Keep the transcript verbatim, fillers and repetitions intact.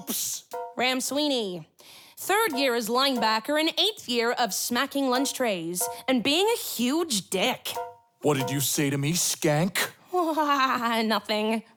Oops. Ram Sweeney. Third year as linebacker and eighth year of smacking lunch trays and being a huge dick. What did you say to me, skank? Nothing.